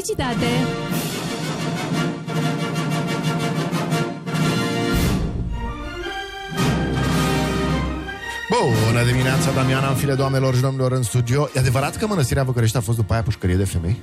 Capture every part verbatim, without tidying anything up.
publicitate. Bună dimineața, Damiana, în file, doamnelor și domnilor, în studio. E adevărat că Mănăstirea Văcărești a fost după aia pușcărie de femei?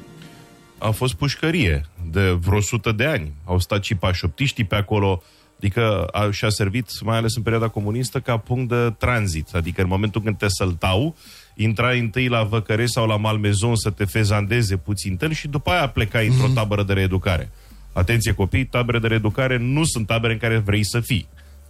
A fost pușcărie de vreo sută de ani. Au stat și pașoptiștii pe acolo, adică a, și-a servit, mai ales în perioada comunistă, ca punct de tranzit. Adică în momentul când te săltau, intrai întâi la Văcărești sau la Malmezon să te fezandeze puțin tăl și după aia plecai mm-hmm. într-o tabără de reeducare. Atenție copii, tabere de reeducare nu sunt tabere în care vrei să fii.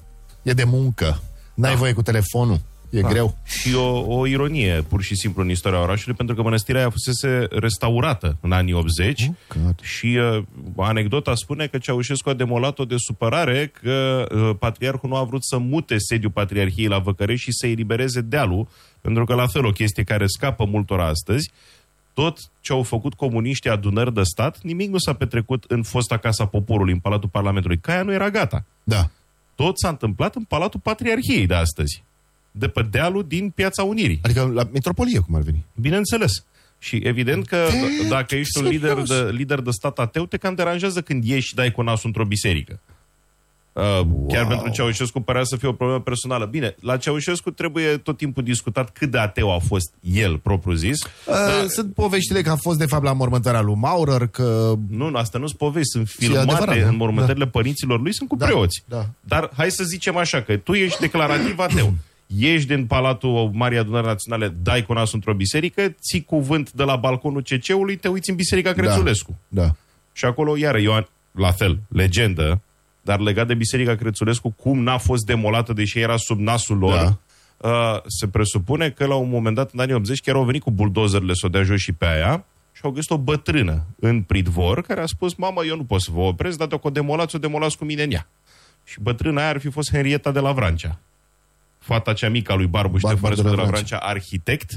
E de muncă. N-ai da. voie cu telefonul. E da. greu. Și o, o ironie, pur și simplu, în istoria orașului, pentru că mănăstirea aia fusese restaurată în anii optzeci oh, și uh, anecdota spune că Ceaușescu a demolat-o de supărare că uh, patriarhul nu a vrut să mute sediul Patriarhiei la Văcărești și să elibereze dealul, pentru că la fel o chestie care scapă multora astăzi, tot ce au făcut comuniștii adunări de stat, nimic nu s-a petrecut în fosta Casa Poporului, în Palatul Parlamentului, că aia nu era gata. Da. Tot s-a întâmplat în Palatul Patriarhiei de astăzi, de pe dealul din Piața Unirii. Adică la metropolie, cum ar veni. Bineînțeles. Și evident că d- dacă ești un lider de, lider de stat ateu, te cam deranjează când ieși și dai cu nasul într-o biserică. Uh, wow. Chiar pentru Ceaușescu părea să fie o problemă personală. Bine, la Ceaușescu trebuie tot timpul discutat cât de ateu a fost el, propriu zis. Uh, dar... Sunt poveștile că a fost de fapt la mormântarea lui Maurer, că... Nu, astea nu sunt povesti, sunt filmate în mormântările da. părinților lui, sunt cu da. preoți. Da. Dar hai să zicem așa, că tu ești declarativ ateu. Ieși din Palatul Marii Adunări Naționale, dai cu nasul într-o biserică, ții cuvânt de la balconul C C-ului, te uiți în Biserica Crețulescu. Da, da. Și acolo, iară, Ioan, la fel, legendă, dar legat de Biserica Crețulescu, cum n-a fost demolată, deși era sub nasul lor, da. uh, se presupune că la un moment dat, în anii optzeci, chiar au venit cu buldozerele să o dea jos și pe aia și au găsit o bătrână în pridvor care a spus, mamă, eu nu pot să vă opresc, dar dacă o demolați, o demolați cu mine în ea. Și bătrâna aia ar fi fost Henrieta de la Vrancea. Fata cea mică a lui Barbu Ștefănescu de, de la Vrancea, arhitect.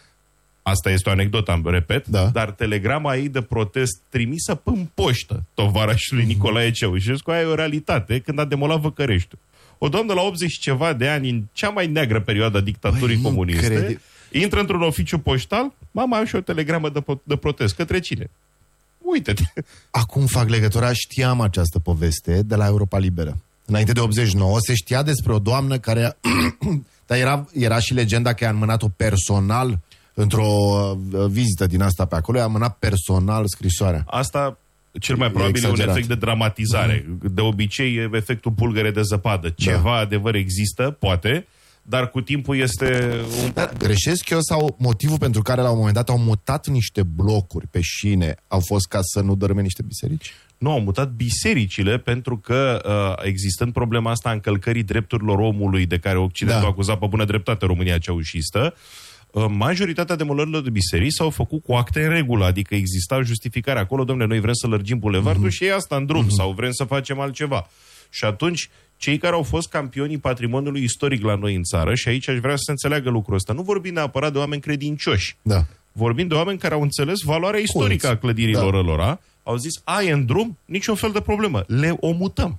Asta este o anecdotă, repet, da. Dar telegrama ei de protest trimisă până poștă tovarășului mm-hmm. Nicolae Ceaușescu, aia e o realitate, când a demolat Văcăreștiul. O doamnă la optzeci și ceva de ani, în cea mai neagră perioadă a dictaturii Băi, comuniste, crede. intră într-un oficiu poștal, mama, am și o telegramă de, de protest. Către cine? Uite-te. Acum fac legătura, știam această poveste de la Europa Liberă. Înainte de optzeci și nouă se știa despre o doamnă care... Dar era, era și legenda că i-a înmânat-o personal într-o uh, vizită din asta pe acolo. I-a înmânat personal scrisoarea. Asta, cel mai probabil, e un efect de dramatizare. Mm. De obicei, e efectul pulgăre de zăpadă. Ceva da. adevăr există, poate, dar cu timpul este... Un... Dar greșesc eu sau motivul pentru care la un moment dat au mutat niște blocuri pe șine au fost ca să nu dărâme niște biserici? Nu, au mutat bisericile pentru că, uh, existând problema asta a încălcării drepturilor omului de care Occidentul da. a acuzat pe bună dreptate România ceaușistă, uh, majoritatea demolărilor de biserici s-au făcut cu acte în regulă, adică exista justificare acolo, domnule, noi vrem să lărgim bulevardul mm-hmm. și e asta în drum, mm-hmm. sau vrem să facem altceva. Și atunci, cei care au fost campionii patrimoniului istoric la noi în țară, și aici aș vrea să se înțeleagă lucrul ăsta, nu vorbim neapărat de oameni credincioși, da. vorbim de oameni care au înțeles valoarea istorică a clădirilor da. lor, au zis, a, e în drum, niciun fel de problemă, le omutăm.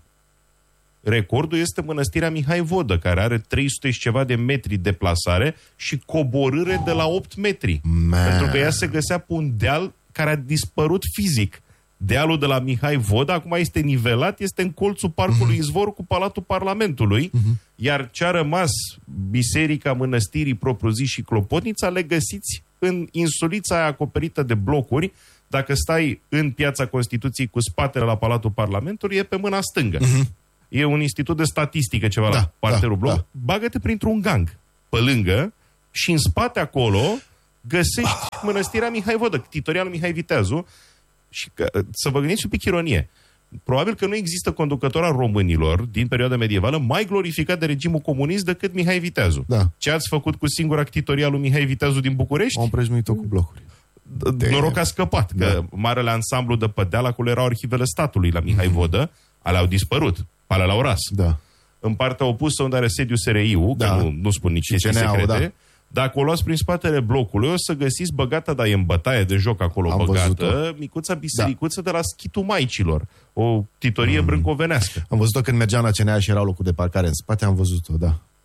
Recordul este Mănăstirea Mihai Vodă, care are trei sute și ceva de metri de plasare și coborâre de la opt metri. Man. Pentru că ea se găsea pe un deal care a dispărut fizic. Dealul de la Mihai Vodă acum este nivelat, este în colțul Parcului mm-hmm. Izvor cu Palatul Parlamentului, mm-hmm. iar ce a rămas, biserica mănăstirii propriu-zis și Clopotnița, le găsiți în insulița aia acoperită de blocuri. Dacă stai în Piața Constituției cu spatele la Palatul Parlamentului, e pe mâna stângă. Uh-huh. E un institut de statistică ceva da, la parterul da, bloc. Da. Bagă-te printr-un gang pe lângă și în spate acolo găsești ah. Mănăstirea Mihai Vodă, titorialul Mihai Viteazu. Și că, să vă gândiți un pic ironie. Probabil că nu există conducător al românilor din perioada medievală mai glorificat de regimul comunist decât Mihai Viteazu. Da. Ce ați făcut cu singur titorialul Mihai Viteazu din București? Am prăjmuit-o cu blocuri. De... Noroc că a scăpat, da. Că marele ansamblu de pe deal, acolo erau arhivele statului la Mihai Vodă, ale au dispărut, ale la Oras. Da. În partea opusă, unde are sediu S R I-ul, da. Că nu, nu spun nici ce secrete, da. Dacă o luați prin spatele blocului, o să găsiți băgata, dar e în bătaie de joc acolo, am băgată, văzut-o. Micuța bisericuță da. De la Schitul Maicilor, o titorie mm. brâncovenească. Am văzut-o când mergeam la C N A și erau locuri de parcare în spate, am văzut-o, da.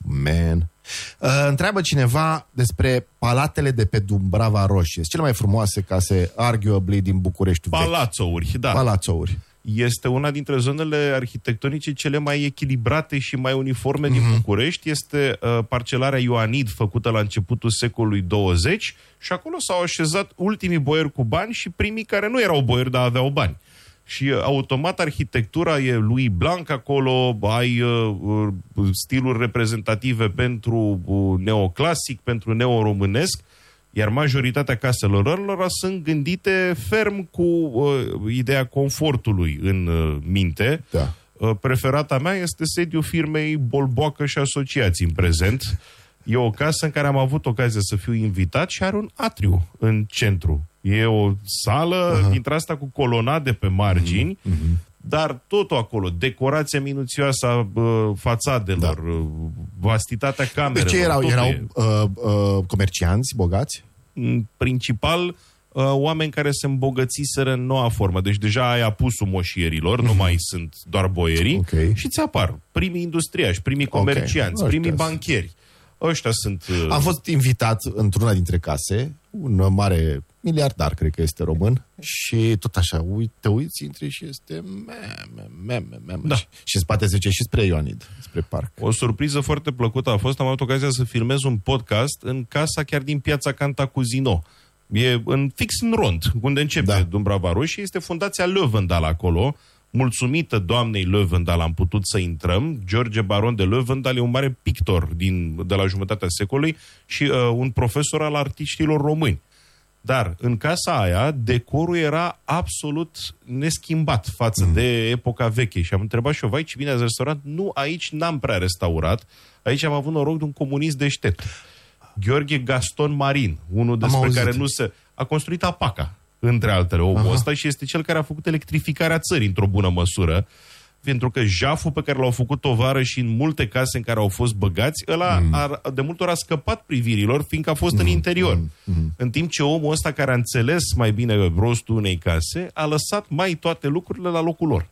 Man. Uh, întreabă cineva despre palatele de pe Dumbrava Roșie. Sunt cele mai frumoase case, arguably, din București vechi. Palazzouri, da. Palazzouri. Este una dintre zonele arhitectonice cele mai echilibrate și mai uniforme mm-hmm. din București. Este uh, parcelarea Ioanid, făcută la începutul secolului douăzeci, și acolo s-au așezat ultimii boieri cu bani și primii care nu erau boieri, dar aveau bani. Și uh, automat arhitectura e Louis Blanc acolo, ai uh, uh, stiluri reprezentative pentru uh, neoclasic, pentru neoromânesc, iar majoritatea caselor lor sunt gândite ferm cu uh, ideea confortului în uh, minte. Da. Uh, preferata mea este sediul firmei Bolboacă și Asociații în prezent. E o casă în care am avut ocazia să fiu invitat și are un atriu în centru. E o sală uh-huh. dintre asta cu colonade pe margini, uh-huh. dar totul acolo, decorația minuțioasă a uh, fațadelor, da. uh, vastitatea camerelor. De ce erau? Erau uh, uh, comercianți bogați? În principal, uh, oameni care se îmbogățiseră în noua formă. Deci deja ai apusul moșierilor, uh-huh. nu mai sunt doar boierii, okay. și ți apar primii industriași, primii comercianți, okay. primii banchieri. Ăștia sunt... Uh... Am fost invitat într-una dintre case, un mare miliardar, cred că este român, și tot așa, uite, te uiți, intri și este meme, meme, meme. Da. Și, și în spate zice și spre Ioanid, spre parc. O surpriză foarte plăcută a fost, am avut ocazia să filmez un podcast în casa chiar din piața Cantacuzino. E în, fix în rond, unde începe da. Dumbrava Roșie, este Fundația Löwendal acolo. Mulțumită doamnei Löwendal am putut să intrăm. George Baron de Löwendal e un mare pictor din, de la jumătatea secolului și uh, un profesor al artiștilor români. Dar în casa aia decorul era absolut neschimbat față mm. de epoca veche. Și am întrebat și eu, vai, ce bine ați restaurat? Nu, aici n-am prea restaurat. Aici am avut noroc de un comunist deștept. Gheorghe Gaston Marin, unul despre care nu se... A construit Apaca, între altele, omul Aha. ăsta, și este cel care a făcut electrificarea țării într-o bună măsură, pentru că jaful pe care l-au făcut tovară și în multe case în care au fost băgați, ăla mm. a, de multe ori a scăpat privirilor, fiindcă a fost mm. în interior. Mm. Mm. În timp ce omul ăsta, care a înțeles mai bine rostul unei case, a lăsat mai toate lucrurile la locul lor.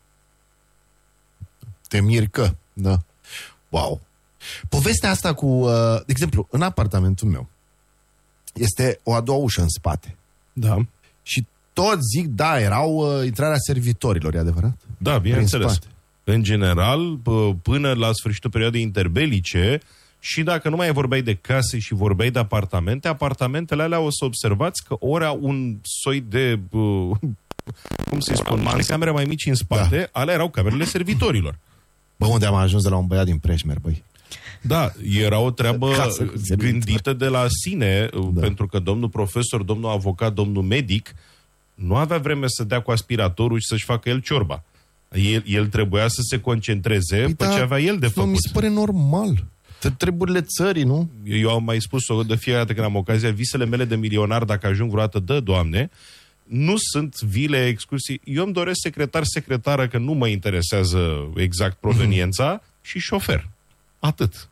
Te mir că, da. Wow. Povestea asta cu, de exemplu, în apartamentul meu, este o a doua ușă în spate. Da. Și tot zic, da, erau uh, intrarea servitorilor, e adevărat? Da, bineînțeles. În general, până la sfârșitul perioadei interbelice, și dacă nu mai vorbeai de case și vorbeai de apartamente, apartamentele alea, o să observați că ori au un soi de, uh, cum să-i spun, camere mai mici în spate, da. Alea erau camerele servitorilor. Bă, unde am ajuns de la un băiat din Preșmer, băi? Da, era o treabă gândită de la sine, da. Pentru că domnul profesor, domnul avocat, domnul medic nu avea vreme să dea cu aspiratorul și să-și facă el ciorba. El, el trebuia să se concentreze păi pe da, ce avea el de făcut. Mi se pare normal. Treburile țării, nu? Eu am mai spus-o de fiecare dată când am ocazia, visele mele de milionar, dacă ajung vreodată, dă, Doamne, nu sunt vile, excursii. Eu îmi doresc secretar, secretară, că nu mă interesează exact proveniența, mm-hmm. și șofer. Atât.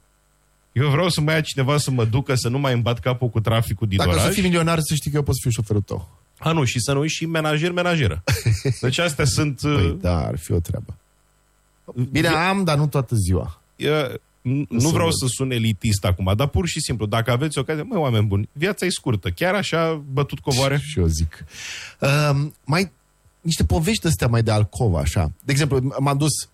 Eu vreau să mai ia cineva să mă ducă, să nu mai îmi bat capul cu traficul din Dacă oraș. Dacă să fii milionar, să știi că eu pot să fiu șoferul tău. A, nu, și să nu uiți și menajer-menajeră. Deci astea sunt... Păi da, ar fi o treabă. Bine, am, dar nu toată ziua. Eu, nu vreau să sun elitist acum, dar pur și simplu, dacă aveți ocazia, măi, oameni buni, viața e scurtă. Chiar așa bătut covoare? Și eu zic. Uh, mai, niște povești astea mai de alcova, așa. De exemplu, m-am dus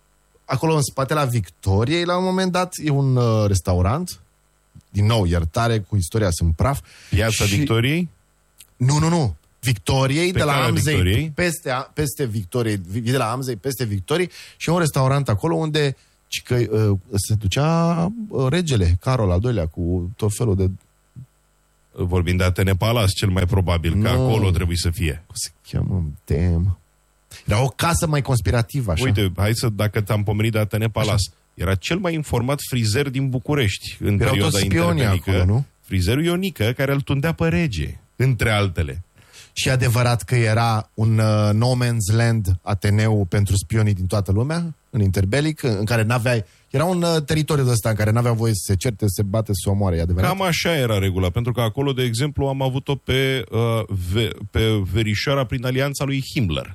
acolo în spate la Victoriei, la un moment dat, e un uh, restaurant, din nou, iertare, cu istoria sunt praf. Piața și... Victoriei? Nu, nu, nu. Victoriei, pe de la Amzei, Victoriei? peste, peste Victoriei, de la Amzei, peste Victoriei, și un restaurant acolo unde că, uh, se ducea uh, regele, Carol al doilea, cu tot felul de... Vorbind de Atene Palace, cel mai probabil, no. Că acolo trebuie să fie. Cum se cheamă? Damn. Era o casă mai conspirativă, așa. Uite, hai să, dacă te-am pomenit de Atene Palace, așa. Era cel mai informat frizer din București în erau perioada interbelică. Acolo, nu? Frizerul Ionică, care îl tundea pe rege, între altele. Și adevărat că era un uh, no man's land Ateneu pentru spionii din toată lumea, în interbelic, în care n-aveai... Era un uh, teritoriu de ăsta în care n-aveau voie să se certe, să se bate, să se omoare, e adevărat? Cam așa era regula, pentru că acolo, de exemplu, am avut-o pe, uh, ve- pe verișoara prin alianța lui Himmler.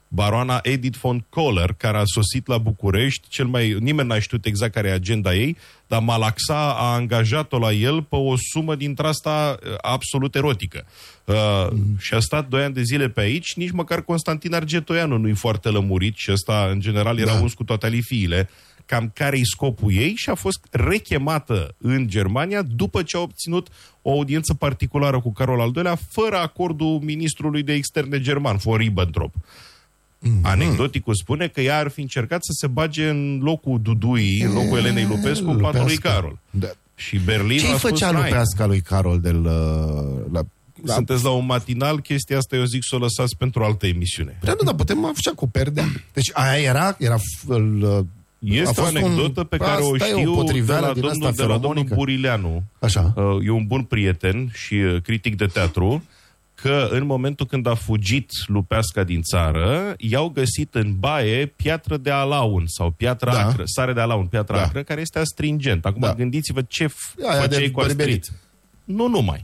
baroana Edith von Kohler, care a sosit la București, cel mai, nimeni n-a știut exact care e agenda ei, dar Malaxa a angajat-o la el pe o sumă dintre-asta absolut erotică. Uh, mm. Și a stat doi ani de zile pe aici, nici măcar Constantin Argetoianu nu-i foarte lămurit și ăsta, în general, era da. uns cu toate alifiile, cam care-i scopul ei, și a fost rechemată în Germania după ce a obținut o audiență particulară cu Carol al doilea, fără acordul ministrului de externe german, von Ribbentrop. Mm-hmm. Anecdoticul spune că ea ar fi încercat să se bage în locul Dudui, în locul Elenei Lupescu, în planul lui Carol. Da. Și Berlin Ce-i a spus, făcea Lupeasca lui Carol de la... la... Da. Sunteți la un matinal, chestia asta eu zic să o lăsați pentru altă emisiune. Prea nu, dar putem afla cu perdea. Deci aia era, era îl, este o anecdotă un, pe care o știu de la, domnul, de la domnul Burileanu. Așa. E un bun prieten și critic de teatru, că în momentul când a fugit Lupeasca din țară, i-au găsit în baie piatră de alaun sau piatră da. acră, sare de alaun, piatră da. acră, care este astringent. Acum da. gândiți-vă ce făceai cu astringent. Nu numai.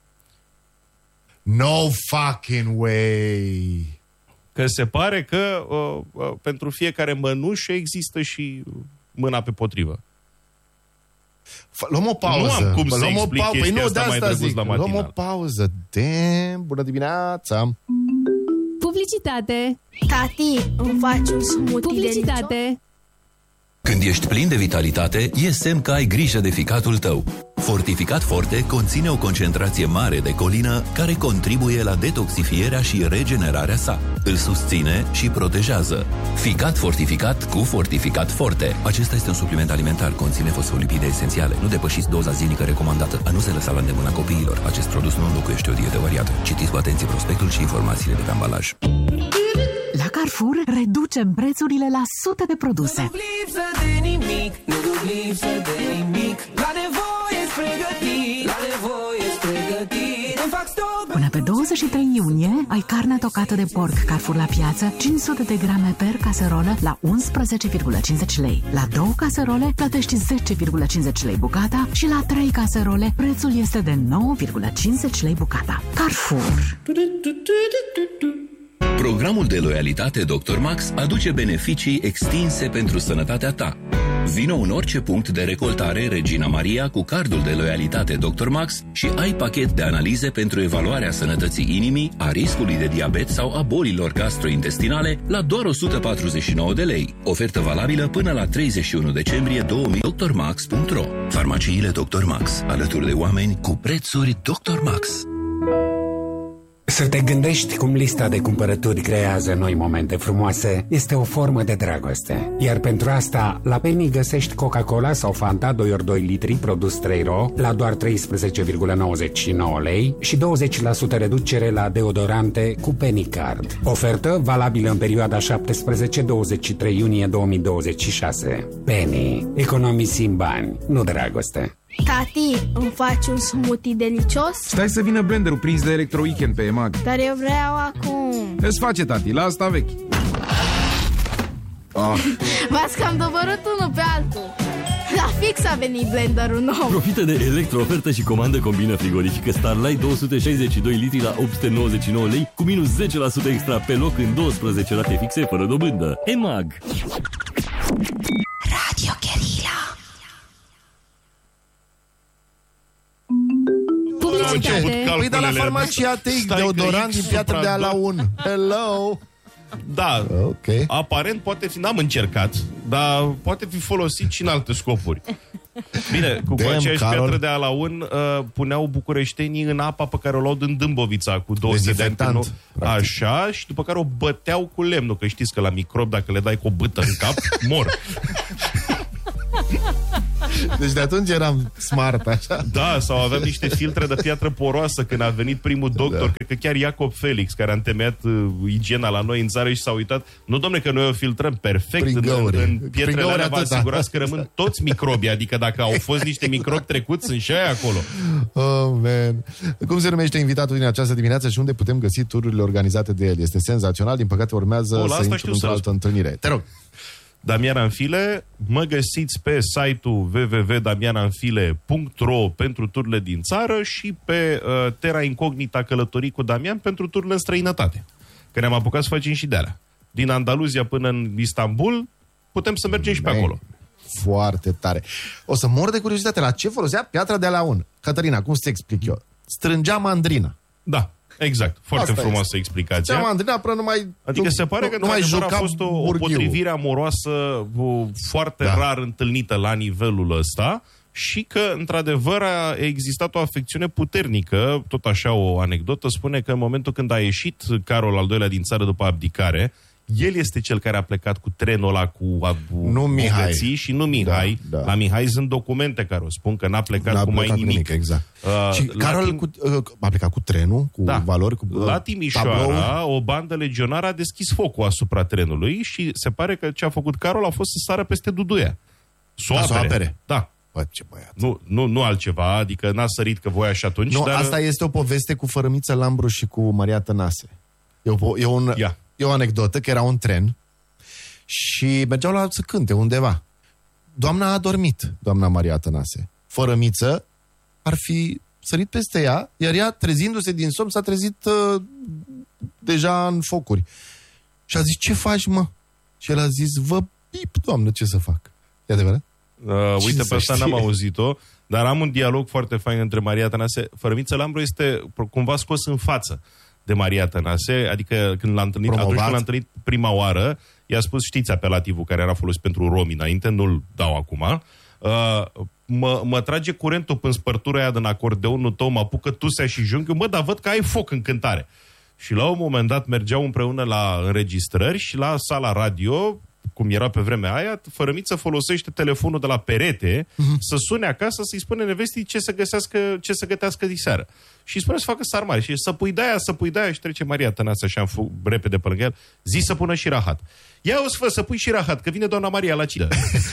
No fucking way! Că se pare că uh, uh, pentru fiecare mănușă există și mâna pe potrivă. Luăm o pauză. Nu am cum să explic păi chestia nu, asta mai drăguț la matinal. Luăm o pauză. Damn, bună dimineața! Publicitate! Tati, îmi faci un smoothie Publicitate! delicios? Când ești plin de vitalitate, e semn că ai grijă de ficatul tău. Fortificat Forte conține o concentrație mare de colină care contribuie la detoxifierea și regenerarea sa. Îl susține și protejează. Ficat fortificat cu Fortificat Forte. Acesta este un supliment alimentar, conține fosfolipide esențiale. Nu depășiți doza zilnică recomandată. A nu se lăsa la îndemâna copiilor. Acest produs nu înlocuiește o dietă variată. Citiți cu atenție prospectul și informațiile de pe ambalaj. La Carrefour reducem prețurile la sute de produse. Nu duc lipsă de nimic, nu duc lipsă de nimic. La nevoie-s pregătit, la nevoie-s pregătit. Îmi fac stoc. Până pe douăzeci și trei iunie ai carne tocată de porc Carrefour la piață, cinci sute de grame per caserolă la unsprezece virgulă cincizeci lei. La două caserole plătești zece virgulă cincizeci lei bucata și la trei caserole prețul este de nouă virgulă cincizeci lei bucata. Carrefour. Programul de loialitate doctor Max aduce beneficii extinse pentru sănătatea ta. Vino în orice punct de recoltare Regina Maria cu cardul de loialitate doctor Max și ai pachet de analize pentru evaluarea sănătății inimii, a riscului de diabet sau a bolilor gastrointestinale la doar o sută patruzeci și nouă de lei. Ofertă valabilă până la treizeci și unu decembrie două mii. doctor max punct ro. Farmaciile doctor Max, alături de oameni cu prețuri doctor Max. Să te gândești cum lista de cumpărături creează noi momente frumoase este o formă de dragoste. Iar pentru asta, la Penny găsești Coca-Cola sau Fanta doi ori doi litri produs trei ro la doar treisprezece virgulă nouăzeci și nouă lei și douăzeci la sută reducere la deodorante cu Penny Card. Ofertă valabilă în perioada șaptesprezece douăzeci și trei iunie două mii douăzeci și șase. Penny. Economisim bani, nu dragoste. Tati, îmi faci un smoothie delicios? Stai să vină blenderul prins de Electro Weekend pe EMAG. Dar eu vreau acum. Îți face, tati, la asta vechi. Oh. V-ați cam doborât unul pe altul. La fix a venit blenderul nou. Profită de electro-ofertă și comandă combină frigorifică Starlight două sute șaizeci și doi litri la opt sute nouăzeci și nouă lei cu minus zece la sută extra pe loc în douăsprezece rate fixe fără dobândă. EMAG. Radio Guerilla. Păi de la farmacia Teic, deodorant din piatră de alaun. Hello! Da, okay. Aparent poate fi, n-am încercat, dar poate fi folosit și în alte scopuri. Bine, cu Damn, aceeași Carol. piatră de alaun uh, puneau bucureștenii în apa pe care o luau din Dâmbovița cu două sute de ani. Așa, și după care o băteau cu lemnul, că știți că la microb, dacă le dai cu o bâtă în cap, mor. Deci de atunci eram smart, așa? Da, sau aveam niște filtre de piatră poroasă când a venit primul doctor, da. Cred că chiar Iacob Felix, care a întemeiat uh, igiena la noi în țară și s-a uitat. Nu, domne, că noi o filtrăm perfect în, în pietrele alea, vă asigurați că rămân toți microbii, adică dacă au fost niște microbi trecuți, sunt și aia acolo. Oh, man. Cum se numește invitatul din această dimineață și unde putem găsi tururile organizate de el? Este senzațional, din păcate urmează o, să intru într-o altă întâlnire. Te rog. Damian Anfile, mă găsiți pe site-ul w w w punct damian anfile punct ro pentru turile din țară și pe uh, Terra Incognita Călătorii cu Damian pentru turile în străinătate. Că ne-am apucat să facem și de alea. din Andaluzia până în Istanbul, putem să mergem și pe acolo. Foarte tare. O să mor de curiozitate. La ce folosea piatra de Alaun? Cătălina, cum să explic eu? Strângea mandrina. Da, exact. Foarte Asta frumoasă este. explicația. Strângea mandrina până nu mai... Adică se pare nu, că nu mai juca a fost o, o potrivire amoroasă o, foarte da. rar întâlnită la nivelul ăsta și că, într-adevăr, a existat o afecțiune puternică. Tot așa o anecdotă spune că în momentul când a ieșit Carol al doilea din țară după abdicare, el este cel care a plecat cu trenul ăla cu, cu nu Mihai. și nu Mihai. Da, da. La Mihai sunt documente care o spun că n-a plecat n-a cu mai plecat nimic. nimic. Exact. Uh, și Carol Tim... cu, uh, a plecat cu trenul, cu da. valori, cu uh, La Timișoara, tablou. o bandă legionară a deschis focul asupra trenului și se pare că ce a făcut Carol a fost să sară peste Duduia. S-o Da, apere. s-o apere. Da. Bă, ce băiat. Nu, nu, nu altceva, adică n-a sărit că voia și atunci. Nu, dar... asta este o poveste cu Fărămiță Lambru și cu Maria Tănase. E o, e un, e o anecdotă că era un tren și mergeau la să cânte undeva. Doamna a dormit, doamna Maria Tănase. Fărămiță ar fi sărit peste ea, iar ea, trezindu-se din somn, s-a trezit uh, deja în focuri. Și a zis, ce faci, mă? Și el a zis, vă pip, doamnă, ce să fac? E adevărat? Uh, uite, pe asta n-am auzit-o, dar am un dialog foarte fain între Maria Tănase. Fărămiță Lambru este cumva scos în față de Maria Tănase, adică când l-a întâlnit, atunci când l-a întâlnit prima oară, i-a spus, știți apelativul care era folosit pentru romi înainte, nu-l dau acum, uh, mă, mă trage curentul până spărtura aia din acordeonul tău, mă apucă tusea și junghiul, mă, dar văd că ai foc în cântare. Și la un moment dat mergeau împreună la înregistrări și la sala radio, cum era pe vremea aia, Fărămiță folosește telefonul de la perete uh-huh. să sune acasă să-i spune nevestii ce să găsească, ce să gătească diseară. Și îi spune să facă sarmale. Și să pui de-aia, să pui de-aia și trece Maria Tănase așa în repede pe lângă el. Zi să pună și rahat. Ia o să fă, să pui și rahat, că vine doamna Maria la cină.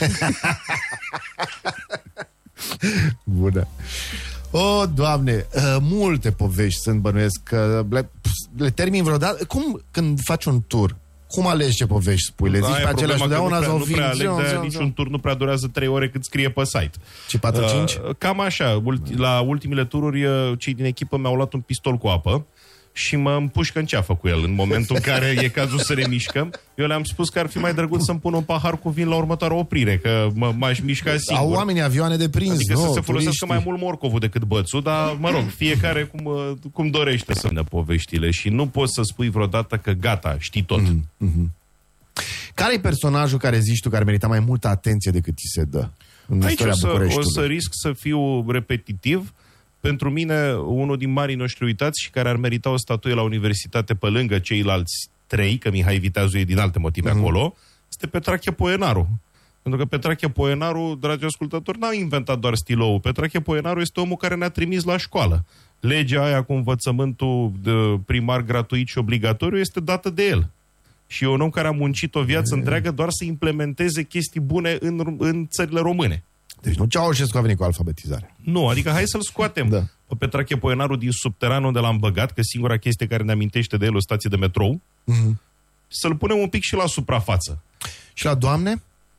Bună. O, Doamne, uh, multe povești sunt, bănuiesc, că le, le termin vreodată. Cum, când faci un tur, cum alegi ce povești spui? Le zici pe aceleași de una sau nu prea aleg, de niciun tur nu prea durează trei ore cât scrie pe site. Și patru cinci? Uh, cam așa. Ulti, la ultimele tururi, cei din echipă mi-au luat un pistol cu apă și mă împușcă în ceafă cu el. În momentul în care e cazul să ne mișcăm, eu le-am spus că ar fi mai drăguț să-mi pun un pahar cu vin la următoarea oprire, că mă, m-aș mișca singur. Au oamenii avioane de prins, adică nu, să se folosească turiștii. mai mult morcovul decât bățul, dar, mă rog, fiecare cum, cum dorește să ne poveștile și nu poți să spui vreodată că gata, știi tot. Mm-hmm. Care e personajul care zici tu care merita mai multă atenție decât ți se dă în Aici istoria o să, Bucureștiului? o să risc să fiu repetitiv. Pentru mine, unul din marii noștri uitați și care ar merita o statuie la universitate pe lângă ceilalți trei, că Mihai Viteazu e din alte motive mm-hmm. acolo, este Petrache Poenaru. Pentru că Petrache Poenaru, dragi ascultători, n-a inventat doar stiloul. Petrache Poenaru este omul care ne-a trimis la școală. Legea aia cu învățământul de primar gratuit și obligatoriu este dată de el. Și e un om care a muncit o viață e... întreagă doar să implementeze chestii bune în, în țările române. Deci nu Ceaușescu a venit cu alfabetizare. Nu, adică hai să-l scoatem da. pe Petrache Poenaru din subteran unde l-am băgat, că singura chestie care ne amintește de el o stație de metrou, mm-hmm. să-l punem un pic și la suprafață. Și la doamne?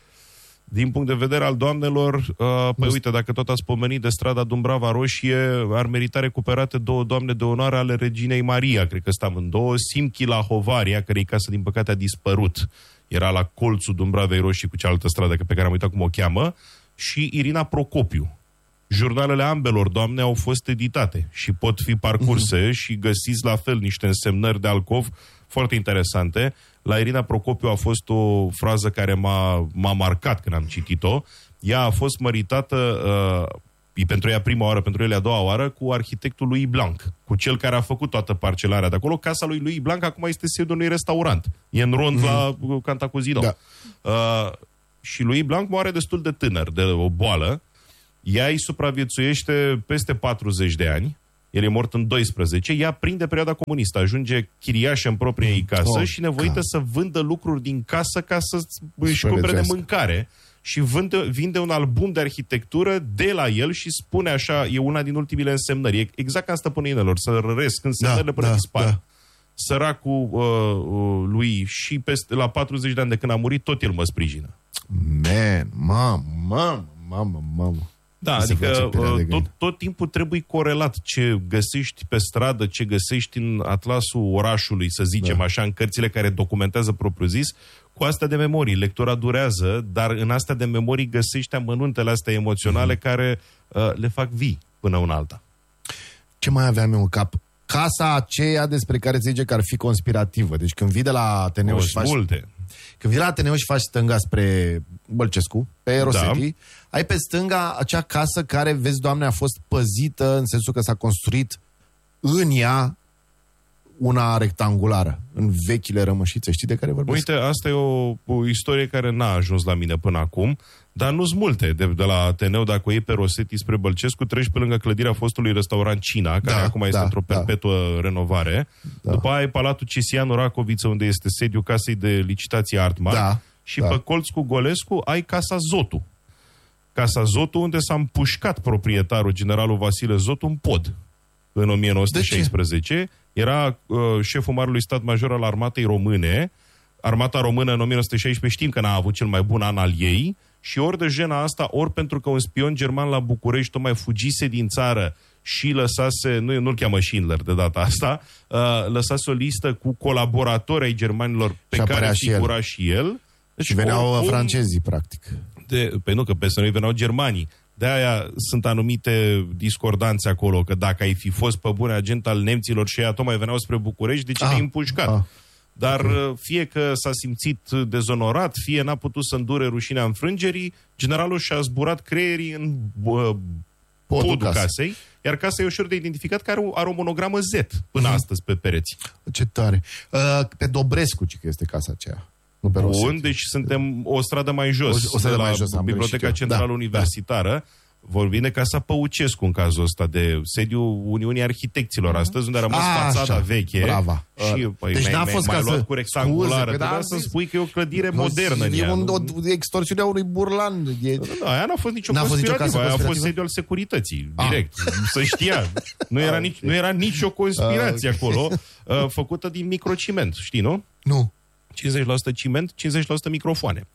Din punct de vedere al doamnelor, uh, păi uite, dacă tot ați pomenit de strada Dumbrava Roșie, ar merita recuperate două doamne de onoare ale reginei Maria, cred că stăm în două, Simchila Hovaria, cărei casă din păcate a dispărut, era la colțul Dumbravei Roșii cu cealaltă stradă pe care am uitat cum o cheamă, și Irina Procopiu. Jurnalele ambelor doamne au fost editate și pot fi parcurse mm-hmm. și găsiți la fel niște însemnări de alcov foarte interesante. La Irina Procopiu a fost o frază care m-a, m-a marcat când am citit-o. Ea a fost măritată, uh, pentru ea prima oară, pentru ele a doua oară, cu arhitectul lui Blanc, cu cel care a făcut toată parcelarea de acolo. Casa lui lui Blanc acum este sediul unui restaurant. E în rond mm-hmm. la Cantacuzino. Da. Uh, și lui Blanc moare destul de tânăr, de o boală. Ea îi supraviețuiește peste patruzeci de ani. El e mort în doisprezece. Ea prinde perioada comunistă, ajunge chiriașă în propria ei casă oh, și nevoită ca. să vândă lucruri din casă ca să își cumpere de mâncare. Și vânde, vinde un album de arhitectură de la el și spune așa, e una din ultimile însemnări. E exact ca în Stăpâninelor, să răresc însemnările da, până da, dispar. Da. Săracul uh, uh, lui și peste, la patruzeci de ani de când a murit, tot el mă sprijină. Man, mamă, mamă, mamă, mamă. Da, adică tot, tot timpul trebuie corelat ce găsești pe stradă, ce găsești în atlasul orașului, să zicem da. așa, în cărțile care documentează propriu-zis, cu astea de memorii. Lectura durează, dar în astea de memorii găsești amănuntele astea emoționale mm. care uh, le fac vii până una alta. Ce mai aveam eu în cap? Casa aceea despre care se zice că ar fi conspirativă. Deci când vii de la Ateneu și faci... multe. Când vii la Ateneu și faci stânga spre Bălcescu, pe Rosetti, da. ai pe stânga acea casă care, vezi, Doamne, a fost păzită în sensul că s-a construit în ea una rectangulară, în vechile rămășițe. Știi de care vorbesc? Uite, asta e o, o istorie care n-a ajuns la mine până acum, dar nu-s multe. De, de la Ateneu, dacă o iei pe Rosetti spre Bălcescu, treci pe lângă clădirea fostului restaurant Cina, care da, acum da, este într-o perpetuă da. renovare. Da. După aia ai Palatul Cisianu Racoviță, unde este sediul casei de licitație Artmark. Da, și da. pe colț cu Golescu ai Casa Zotu. Casa Zotu, unde s-a împușcat proprietarul, generalul Vasile Zotu, în pod în o mie nouă sute șaisprezece. Era uh, șeful Marelui Stat Major al Armatei Române. Armata Română în o mie nouă sute șaisprezece știm că n-a avut cel mai bun an al ei și ori de jena asta, ori pentru că un spion german la București tocmai fugise din țară și lăsase, nu, nu-l cheamă Schindler de data asta, uh, lăsase o listă cu colaboratori ai germanilor pe care figura și el. Deci și veneau oricum, francezii, practic. De, pe nu, că peste noi veneau germanii. De-aia sunt anumite discordanțe acolo, că dacă ai fi fost pe bune agent al nemților și ea tocmai veneau spre București, de ce ah, te-ai împușcat? Ah, Dar okay. fie că s-a simțit dezonorat, fie n-a putut să îndure rușinea înfrângerii, generalul și-a zburat creierii în uh, podul, podul casei. casei, iar casa e ușor de identificat, că are o, are o monogramă Z până mm-hmm. astăzi pe pereți. Ce tare! Uh, pe Dobrescu, ce că este casa aceea. Bun, deci suntem o stradă mai jos, o, o stradă de la mai jos, Biblioteca Centrală da, Universitară. Da. Vorbim de Casa Păucescu în cazul ăsta, de sediul Uniunii Arhitecților, uh-huh. astăzi, unde a rămas a, fațada așa. veche. Brava. Și păi, deci n-a fost mai casă luat cu rectangulară. Scuze, Trebuia să spui că e o clădire no, modernă. E un, o extorsiunea unui burlan. E... Nu, nu, aia n-a fost nicio n-a conspirativă, fost nicio aia a fost sediul al securității, ah. direct. Să știa. Nu era, nici, nu era nicio conspirație ah, okay. acolo, uh, făcută din microciment, știi, nu? Nu. cincizeci la sută ciment, cincizeci la sută microfoane.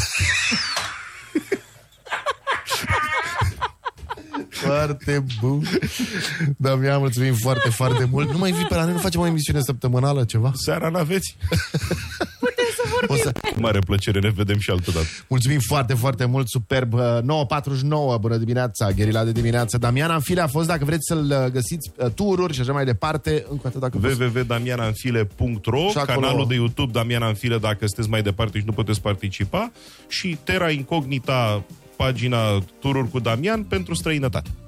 Foarte bun. Damian, mulțumim foarte, foarte mult. Nu mai vii pe la noi, nu facem o emisiune săptămânală, ceva? Seara n-aveți? Putem să vorbim. Să... Mare plăcere, ne vedem și altă dată. Mulțumim foarte, foarte mult, superb. nouă patruzeci și nouă, bună dimineața, Gherila de dimineață. Damian Anfile a fost, dacă vreți să-l găsiți, tururi și așa mai departe, încă atât dacă w w w punct damian anfile punct ro, canalul acolo... de YouTube Damian Anfile, dacă sunteți mai departe și nu puteți participa, și Terra Incognita, pagina Tururi cu Damian pentru străinătate.